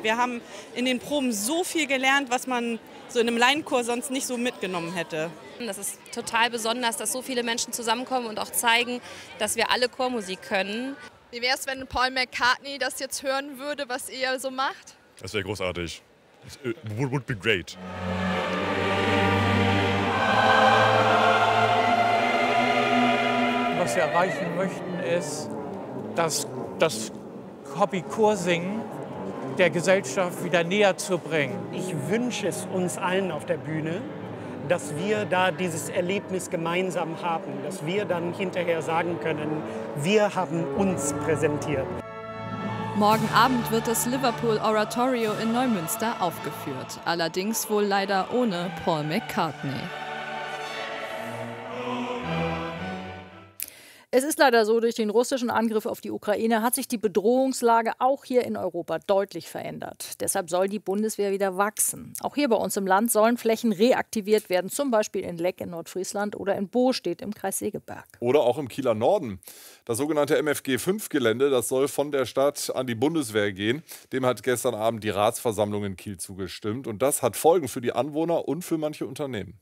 wir haben in den Proben so viel gelernt, was man so in einem Laienchor sonst nicht so mitgenommen hätte. Das ist total besonders, dass so viele Menschen zusammenkommen und auch zeigen, dass wir alle Chormusik können. Wie wäre es, wenn Paul McCartney das jetzt hören würde, was ihr so macht? Das wäre großartig. It would be great. Was wir erreichen möchten, ist, dass das Hobby Chorsingen der Gesellschaft wieder näher zu bringen. Ich wünsche es uns allen auf der Bühne, dass wir da dieses Erlebnis gemeinsam haben, dass wir dann hinterher sagen können, wir haben uns präsentiert. Morgen Abend wird das Liverpool Oratorio in Neumünster aufgeführt, allerdings wohl leider ohne Paul McCartney. Es ist leider so, durch den russischen Angriff auf die Ukraine hat sich die Bedrohungslage auch hier in Europa deutlich verändert. Deshalb soll die Bundeswehr wieder wachsen. Auch hier bei uns im Land sollen Flächen reaktiviert werden, zum Beispiel in Leck in Nordfriesland oder in Bostedt im Kreis Segeberg. Oder auch im Kieler Norden. Das sogenannte MFG-5-Gelände, das soll von der Stadt an die Bundeswehr gehen. Dem hat gestern Abend die Ratsversammlung in Kiel zugestimmt. Und das hat Folgen für die Anwohner und für manche Unternehmen.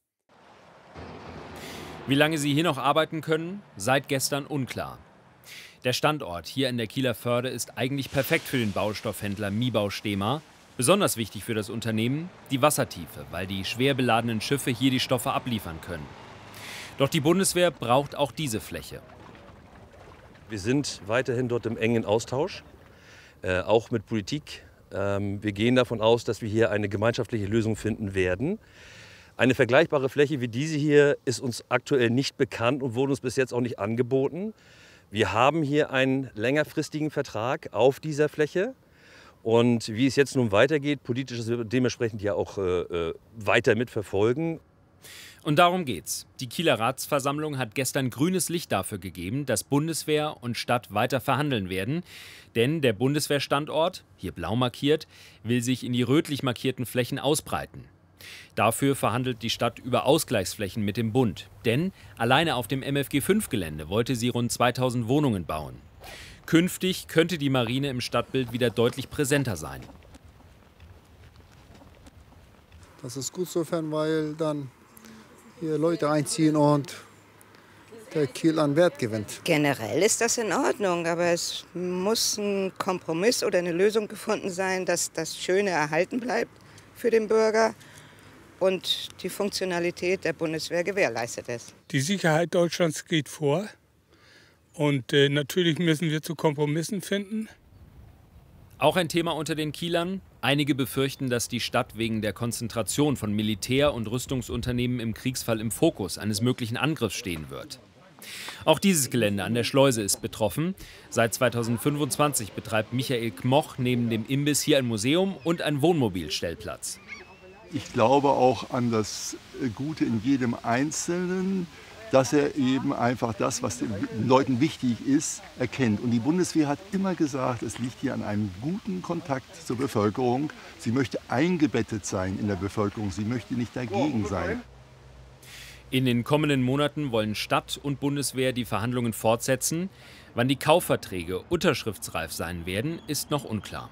Wie lange sie hier noch arbeiten können, seit gestern unklar. Der Standort hier in der Kieler Förde ist eigentlich perfekt für den Baustoffhändler Mibau Stema. Besonders wichtig für das Unternehmen die Wassertiefe, weil die schwer beladenen Schiffe hier die Stoffe abliefern können. Doch die Bundeswehr braucht auch diese Fläche. Wir sind weiterhin dort im engen Austausch, auch mit Politik. Wir gehen davon aus, dass wir hier eine gemeinschaftliche Lösung finden werden. Eine vergleichbare Fläche wie diese hier ist uns aktuell nicht bekannt und wurde uns bis jetzt auch nicht angeboten. Wir haben hier einen längerfristigen Vertrag auf dieser Fläche. Und wie es jetzt nun weitergeht, politisch ist wir dementsprechend ja auch weiter mitverfolgen. Und darum geht's. Die Kieler Ratsversammlung hat gestern grünes Licht dafür gegeben, dass Bundeswehr und Stadt weiter verhandeln werden. Denn der Bundeswehrstandort, hier blau markiert, will sich in die rötlich markierten Flächen ausbreiten. Dafür verhandelt die Stadt über Ausgleichsflächen mit dem Bund. Denn alleine auf dem MFG-5-Gelände wollte sie rund 2000 Wohnungen bauen. Künftig könnte die Marine im Stadtbild wieder deutlich präsenter sein. Das ist gut sofern, weil dann hier Leute einziehen und der Kiel an Wert gewinnt. Generell ist das in Ordnung, aber es muss ein Kompromiss oder eine Lösung gefunden sein, dass das Schöne erhalten bleibt für den Bürger und die Funktionalität der Bundeswehr gewährleistet ist. Die Sicherheit Deutschlands geht vor und natürlich müssen wir zu Kompromissen finden. Auch ein Thema unter den Kielern. Einige befürchten, dass die Stadt wegen der Konzentration von Militär- und Rüstungsunternehmen im Kriegsfall im Fokus eines möglichen Angriffs stehen wird. Auch dieses Gelände an der Schleuse ist betroffen. Seit 2025 betreibt Michael Kmoch neben dem Imbiss hier ein Museum und einen Wohnmobilstellplatz. Ich glaube auch an das Gute in jedem Einzelnen, dass er eben einfach das, was den Leuten wichtig ist, erkennt. Und die Bundeswehr hat immer gesagt, es liegt hier an einem guten Kontakt zur Bevölkerung. Sie möchte eingebettet sein in der Bevölkerung, sie möchte nicht dagegen sein. In den kommenden Monaten wollen Stadt und Bundeswehr die Verhandlungen fortsetzen. Wann die Kaufverträge unterschriftsreif sein werden, ist noch unklar.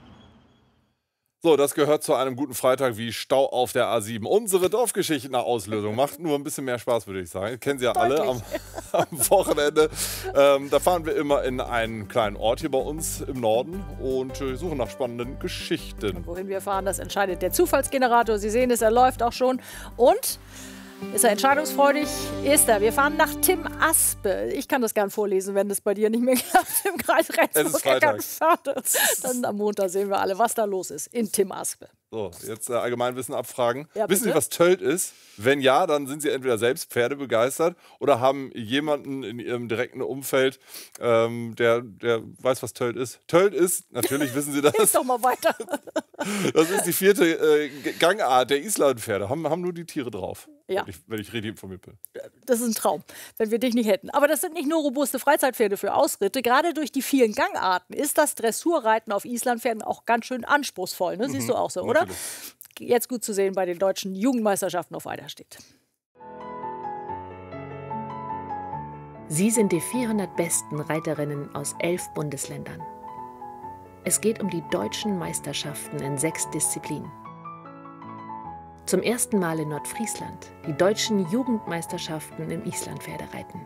So, das gehört zu einem guten Freitag wie Stau auf der A7. Unsere Dorfgeschichten nach Auslösung. Macht nur ein bisschen mehr Spaß, würde ich sagen. Kennen Sie ja alle am Wochenende. Da fahren wir immer in einen kleinen Ort hier bei uns im Norden und suchen nach spannenden Geschichten. Und wohin wir fahren, das entscheidet der Zufallsgenerator. Sie sehen es, er läuft auch schon. Und ist er entscheidungsfreudig? Ist er. Wir fahren nach Tim Aspe. Ich kann das gern vorlesen, wenn das bei dir nicht mehr klappt. Im Kreis Rendsburg-Eckernförde. Dann am Montag sehen wir alle, was da los ist in Tim Aspe. So, jetzt Allgemeinwissen abfragen. Ja, wissen Sie, was Tölt ist? Wenn ja, dann sind Sie entweder selbst pferdebegeistert oder haben jemanden in Ihrem direkten Umfeld, der weiß, was Tölt ist. Tölt ist, natürlich wissen Sie das. Hilf doch mal weiter. Das ist die 4. Gangart der Islandpferde. Haben nur die Tiere drauf. Ja. Wenn ich richtig informiert bin. Das ist ein Traum, wenn wir dich nicht hätten. Aber das sind nicht nur robuste Freizeitpferde für Ausritte. Gerade durch die vielen Gangarten ist das Dressurreiten auf Islandpferden auch ganz schön anspruchsvoll. Ne? Siehst du auch so, oder? Natürlich. Jetzt gut zu sehen bei den deutschen Jugendmeisterschaften auf Eiderstedt. Sie sind die 400 besten Reiterinnen aus 11 Bundesländern. Es geht um die deutschen Meisterschaften in 6 Disziplinen. Zum ersten Mal in Nordfriesland die deutschen Jugendmeisterschaften im Islandpferdereiten.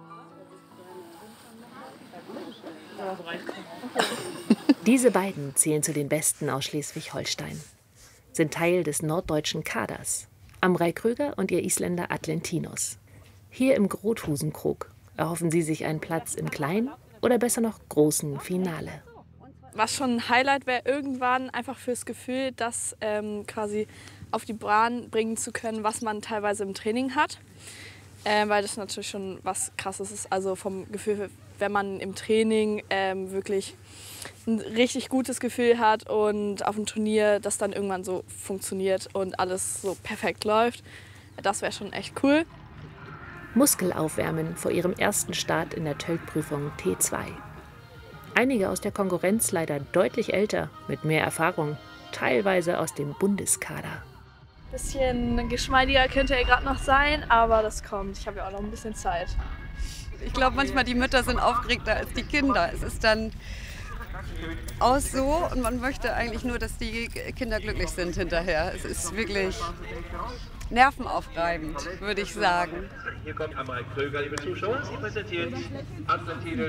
Diese beiden zählen zu den Besten aus Schleswig-Holstein, sind Teil des norddeutschen Kaders. Amrei Kröger und ihr Isländer Atlentinus. Hier im Grothusenkrog erhoffen sie sich einen Platz im kleinen oder besser noch großen Finale. Was schon ein Highlight wäre, irgendwann einfach fürs Gefühl, das quasi auf die Bahn bringen zu können, was man teilweise im Training hat. Weil das natürlich schon was Krasses ist. Also vom Gefühl, wenn man im Training wirklich ein richtig gutes Gefühl hat und auf dem Turnier das dann irgendwann so funktioniert und alles so perfekt läuft. Das wäre schon echt cool. Muskelaufwärmen vor ihrem ersten Start in der Töltprüfung T2. Einige aus der Konkurrenz leider deutlich älter, mit mehr Erfahrung, teilweise aus dem Bundeskader. Bisschen geschmeidiger könnte er gerade noch sein, aber das kommt. Ich habe ja auch noch ein bisschen Zeit. Ich glaube, manchmal die Mütter sind aufgeregter als die Kinder. Es ist dann auch so und man möchte eigentlich nur, dass die Kinder glücklich sind hinterher. Es ist wirklich nervenaufreibend, würde ich sagen. Hier kommt Amrei Kröger, liebe Zuschauer. Sie präsentiert Atlentinus.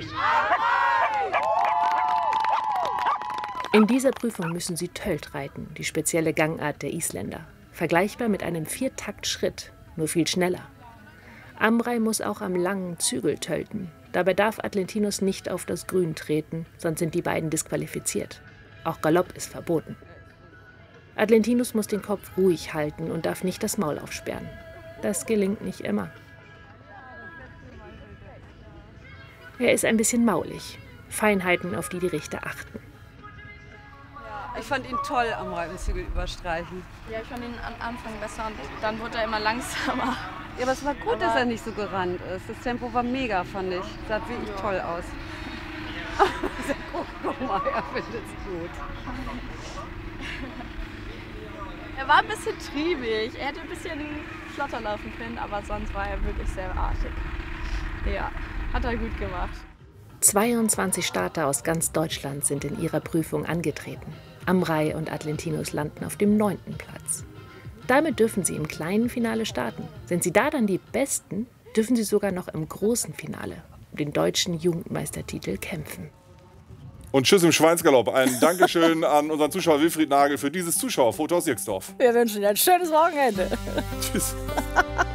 In dieser Prüfung müssen sie Tölt reiten, die spezielle Gangart der Isländer. Vergleichbar mit einem 4-Takt-Schritt, nur viel schneller. Amrei muss auch am langen Zügel tölten. Dabei darf Atlentinus nicht auf das Grün treten, sonst sind die beiden disqualifiziert. Auch Galopp ist verboten. Atlentinus muss den Kopf ruhig halten und darf nicht das Maul aufsperren. Das gelingt nicht immer. Er ist ein bisschen maulig. Feinheiten, auf die die Richter achten. Ich fand ihn toll am Reitenzügel überstreichen. Ja, ich fand ihn am Anfang besser und dann wurde er immer langsamer. Ja, aber es war gut, dass er nicht so gerannt ist. Das Tempo war mega, fand ich. Sah wirklich toll aus. Guck mal, er findet es gut. Er war ein bisschen triebig. Er hätte ein bisschen flotter laufen können, aber sonst war er wirklich sehr artig. Ja, hat er gut gemacht. 22 Starter aus ganz Deutschland sind in ihrer Prüfung angetreten. Amrei und Atlentinus landen auf dem 9. Platz. Damit dürfen sie im kleinen Finale starten. Sind sie da dann die Besten, dürfen sie sogar noch im großen Finale um den deutschen Jugendmeistertitel kämpfen. Und tschüss im Schweinsgalopp. Ein Dankeschön an unseren Zuschauer Wilfried Nagel für dieses Zuschauerfoto aus Jixdorf. Wir wünschen Ihnen ein schönes Wochenende. Tschüss.